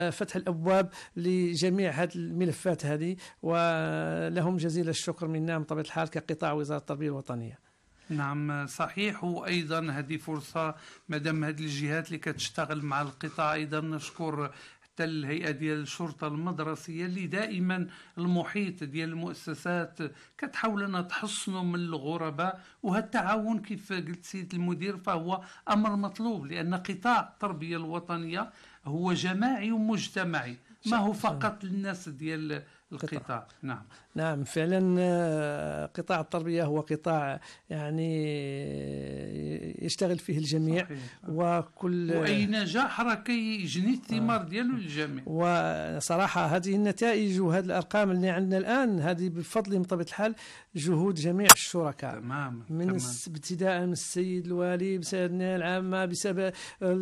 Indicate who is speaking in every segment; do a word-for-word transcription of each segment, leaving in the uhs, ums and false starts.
Speaker 1: فتح الأبواب لجميع هذه الملفات هذه، ولهم جزيل الشكر منا من طبيعة الحال كقطاع وزارة التربية الوطنية.
Speaker 2: نعم صحيح، وأيضا هذه فرصة مادام هذه الجهات اللي كتشتغل مع القطاع، أيضا نشكر حتى الهيئة ديال الشرطة المدرسية اللي دائما المحيط ديال المؤسسات كتحاول أنها تحصنوا من الغرباء، وهذا التعاون كيف قلت سيد المدير فهو أمر مطلوب، لأن قطاع التربية الوطنية هو جماعي ومجتمعي، ما هو فقط للناس ديال القطاع. نعم
Speaker 1: نعم فعلا قطاع التربية هو قطاع يعني يشتغل فيه الجميع.
Speaker 2: صحيح.
Speaker 1: وكل
Speaker 2: وأي نجاح راه كيجني الثمار ديالو للجميع.
Speaker 1: وصراحة هذه النتائج وهذه الأرقام اللي عندنا الآن هذه بفضل من طبيعة الحال جهود جميع الشركاء.
Speaker 2: تمام.
Speaker 1: من ابتداء من السيد الوالي بسبب النيابة العامة، بسبب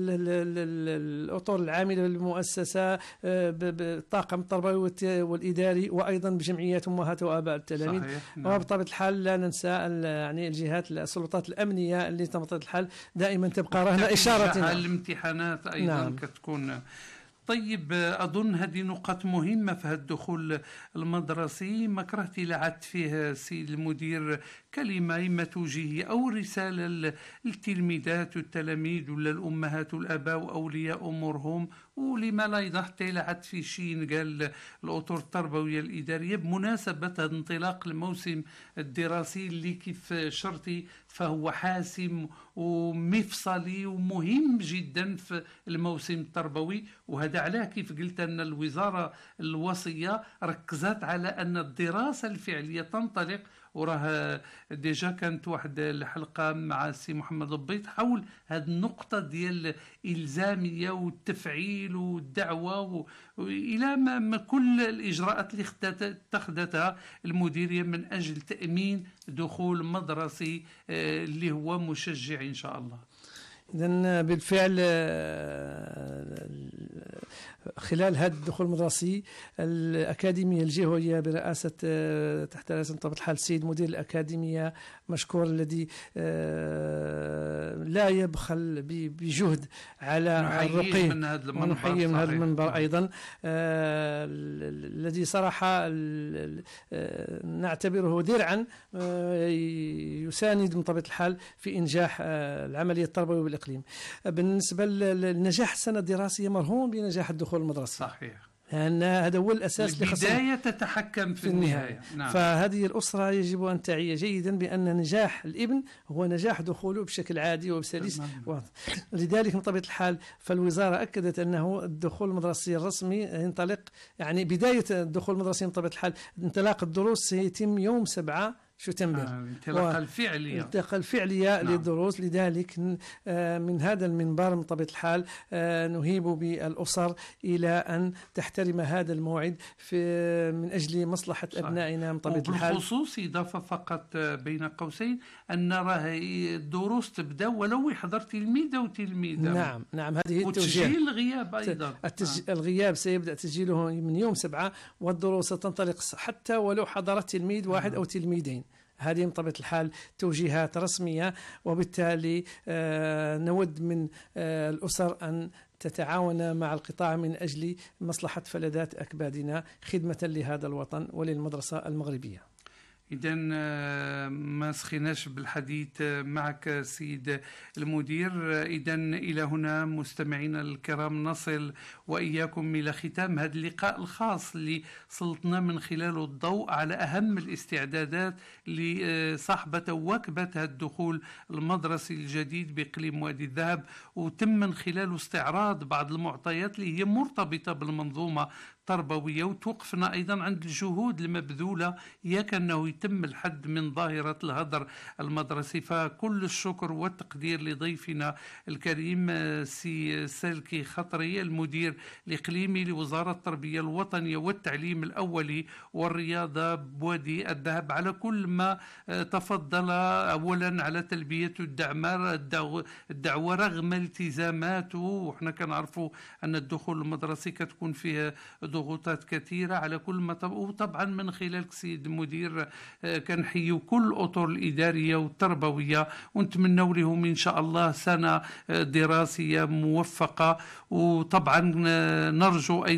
Speaker 1: الأطر العاملة للمؤسسة، بالطاقم التربوي والإداري، وأيضا بجمعيات أمهات وآباء التلاميذ. نعم. وبطبيعة الحال لا ننسى يعني الجهات السلطات الأمنية اللي بطبيعة الحال دائما تبقى رهن إشارتنا.
Speaker 2: الامتحانات أيضا نعم. كتكون طيب. أظن هذه نقاط مهمة في هذا الدخول المدرسي. ما كرهتي لعت فيه سيد المدير كلمة إما توجيهية أو رسالة للتلميذات والتلاميذ ولا الأمهات والآباء وأولياء أمورهم، ولما لا أيضا حتى لعت في شيء قال الأطر التربوية الإدارية بمناسبة هذا انطلاق الموسم الدراسي اللي كيف شرطي فهو حاسم ومفصلي ومهم جدا في الموسم التربوي. وهذا علاه كيف قلت أن الوزارة الوصية ركزت على أن الدراسة الفعلية تنطلق، وراه ديجا كانت واحد الحلقة مع السي محمد البيض حول هذه النقطة ديال الإلزامية والتفعيل والدعوة وإلى ما كل الإجراءات اللي اتخذتها المديرية من أجل تأمين دخول مدرسي اللي هو مشجع إن شاء الله.
Speaker 1: إذن بالفعل خلال هذا الدخول المدرسي الأكاديمية الجهوية برئاسة تحت رئاسة طبعا الحال السيد مدير الأكاديمية مشكور، الذي لا يبخل بجهد على الرقي، ونحيي من هذا المنبر أيضا، الذي صراحة نعتبره درعا يساند من طبيعة الحال في إنجاح العملية التربوية بالإقليم. بالنسبة للنجاح السنة الدراسية مرهون بنجاح الدخول المدرسي.
Speaker 2: صحيح.
Speaker 1: لأن هذا هو الأساس.
Speaker 2: البداية تتحكم في, في النهاية. نعم.
Speaker 1: فهذه الأسرة يجب أن تعي جيدا بأن نجاح الابن هو نجاح دخوله بشكل عادي وبسلس. لذلك من طبيعة الحال فالوزارة أكدت أنه الدخول المدرسي الرسمي ينطلق، يعني بداية الدخول المدرسي من طبيعة الحال انطلاق الدروس سيتم يوم سبعة شتنبر.
Speaker 2: الانطلاقة الفعلية
Speaker 1: الانطلاقة الفعلية نعم. للدروس. لذلك من هذا المنبر من طبيعة الحال نهيب بالأسر إلى أن تحترم هذا الموعد في من أجل مصلحة صحيح. أبنائنا من طبيعة الحال.
Speaker 2: وبالخصوص إضافة فقط بين قوسين أن راه الدروس تبدأ ولو يحضر تلميذ أو تلميذة.
Speaker 1: نعم نعم هذه
Speaker 2: وتسجيل الغياب أيضا.
Speaker 1: التج... آه. الغياب سيبدأ تسجيله من يوم سبعة، والدروس تنطلق حتى ولو حضر تلميذ واحد آه. أو تلميذين. هذه من طبيعة الحال توجيهات رسمية، وبالتالي نود من الأسر أن تتعاون مع القطاع من أجل مصلحة فلذات أكبادنا خدمة لهذا الوطن وللمدرسة المغربية.
Speaker 2: إذا ما سخناش بالحديث معك سيد المدير. إذا إلى هنا مستمعينا الكرام نصل وإياكم إلى ختام هذا اللقاء الخاص اللي سلطنا من خلاله الضوء على أهم الاستعدادات لصاحبة وكبة هذا الدخول المدرسي الجديد بإقليم وادي الذهب، وتم من خلاله استعراض بعض المعطيات اللي هي مرتبطة بالمنظومة التربوية، وتوقفنا أيضا عند الجهود المبذولة ياك أنه يتم الحد من ظاهرة الهدر المدرسي. فكل الشكر والتقدير لضيفنا الكريم سي سلكي خطري المدير الإقليمي لوزارة التربية الوطنية والتعليم الأولي والرياضة بوادي الذهب على كل ما تفضل، أولا على تلبية الدعوة رغم التزاماته. وإحنا كنعرفوا أن الدخول المدرسي كتكون فيه ضغوطات كثيرة على كل ما طب... وطبعا من خلالك سيد المدير كنحيو كل الأطر الإدارية والتربوية، ونتمنوا لهم إن شاء الله سنة دراسية موفقة. وطبعا نرجو أيضا